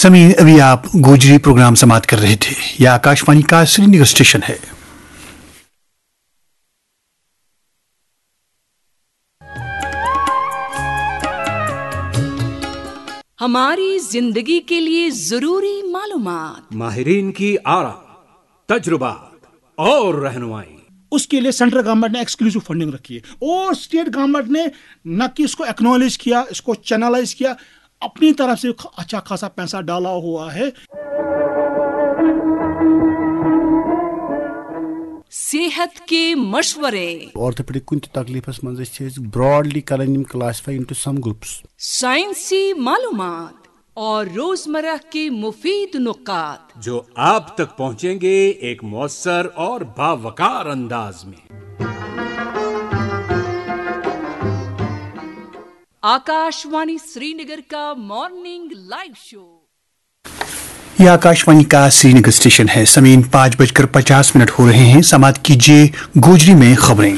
समीर, अभी आप गोजरी प्रोग्राम समाप्त कर रहे थे। यह आकाशवाणी का श्रीनगर स्टेशन है। हमारी जिंदगी के लिए जरूरी मालूमात, माहिरीन की आरा, तजुर्बात और रहनुमाई। उसके लिए सेंट्रल गवर्नमेंट ने एक्सक्लूसिव फंडिंग रखी है और स्टेट गवर्नमेंट ने न कि इसको एक्नॉलेज किया, इसको चैनलाइज किया, अपनी तरफ से अच्छा खासा पैसा डाला हुआ है। सेहत के मशवरे, ऑर्थोपेडिक कुछ तकलीफस मंज ब्रॉडली करन क्लासिफाई इनटू सम ग्रुप्स, साइंसी मालूमात और रोजमर्रा के मुफीद नुकात जो आप तक पहुंचेंगे एक मौसर और बावकार अंदाज में। आकाशवाणी श्रीनगर का मॉर्निंग लाइव शो। यह आकाशवाणी का श्रीनगर स्टेशन है। समय 5:50 हो रहे हैं। समाप्त कीजिए गोजरी में खबरें।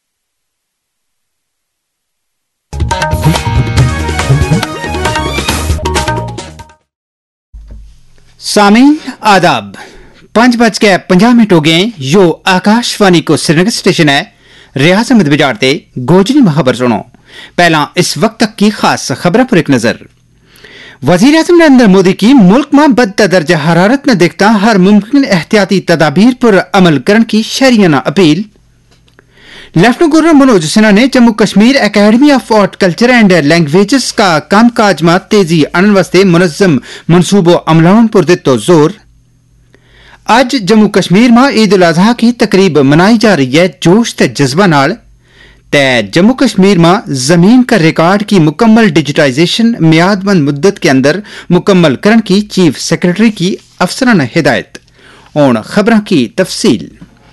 सामीन आदाब, 5:50 हो गए। यो आकाशवाणी को श्रीनगर स्टेशन है। रियाज अहमद बिजारते गोजरी में खबर सुनो। पहला इस वक्त तक की खास खबर पर एक नजर। वजीर आजम नरेंद्र मोदी की मुल्क में बदतर दर्जा हरारत न देखता हर मुमकिन एहतियाती तदाबीर पर अमल करने की शरियाना appeal. Lieutenant governor Manoj Sinha ने Jammu Kashmir academy of art culture and languages का कामकाज में तेजी आणन वास्ते मुनज़्ज़म मनसूबो अमलाउन पर दितो जोर। अज जम्मू कश्मीर में ईद उल अजहा की तकरीब मनाई जा रही है जोश ते जज्बा नाल। जम्मू कश्मीर में जमीन का रिकॉर्ड की मुकम्मल डिजिटाइजेशन मियादबंद मुद्दत के अंदर मुकम्मल करने की चीफ सेक्रेटरी की अफसराना हिदायत। और खबरों की तफसील।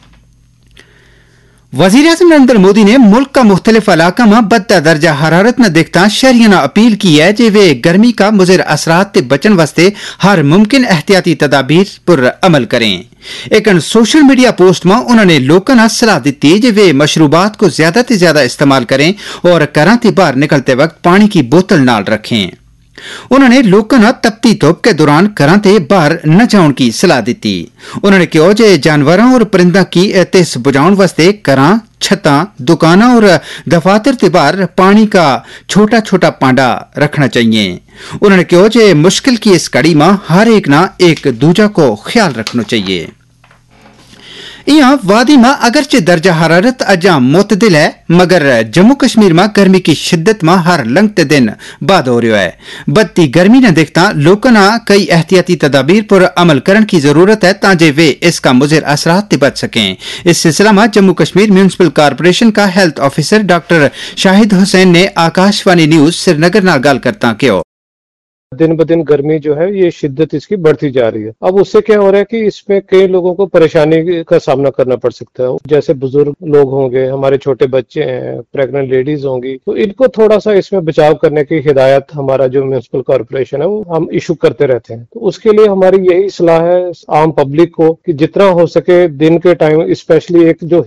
वजीर आजम नरेंद्र मोदी ने मुल्क का मुख्तलिफ इलाका में बदतर दर्जा हरारत न देखता शहरियाना अपील की है कि वे गर्मी का मुज़र असरात से बचने वास्ते हर मुमकिन एहतियाती तदाबीर पर अमल करें। एक सोशल मीडिया पोस्ट में उन्होंने लोगों ने सलाह दी कि वे मशरूबात को ज्यादा से ज्यादा इस्तेमाल करें और घरों से बाहर निकलते वक्त पानी की बोतल नाल रखें। उन्होंने लोगों ने तपती धुप के दौरान घरों से बाहर न जाने की सलाह दी। उन्होंने कहा कि जानवरों और परिंदों की तिस बुझाने वास्ते घरों, छत्तां, दुकानों और दफातर से बाहर पानी का छोटा छोटा पांडा रखना चाहिए। उन्होंने कहा कि मुश्किल की इस कड़ी में हर एक ना एक दूजा को ख्याल रखना चाहिए। यहाँ वादी में अगरचे दर्जा हरारत अजा मुतदिल है, मगर जम्मू कश्मीर में गर्मी की शिद्दत में हर लंघते दिन बाद हो रहा है। बढ़ती गर्मी ने देखता लोगों ने कई एहतियाती तदाबीर पर अमल करने की जरूरत है ताकि वे इसका मुज़र असरात से बच सकें। इस सिलसिला में जम्मू कश्मीर म्यूनिसिपल कॉरपोरेशन का health officer doctor Shahid Hussain ने आकाशवाणी न्यूज श्रीनगर नाल गल करता कहा, दिन ब दिन गर्मी जो है ये शिद्दत इसकी बढ़ती जा रही है। अब उससे क्या हो रहा है कि इसमें कई लोगों को परेशानी का सामना करना पड़ सकता है। जैसे बुजुर्ग लोग होंगे, हमारे छोटे बच्चे हैं, प्रेग्नेंट लेडीज होंगी, तो इनको थोड़ा सा इसमें बचाव करने की हिदायत हमारा जो म्यूनिसिपल कॉर्पोरेशन है वो हम इशू करते रहते हैं। तो उसके लिए हमारी यही सलाह है आम पब्लिक को कि जितना हो सके दिन के टाइम, स्पेशली एक जो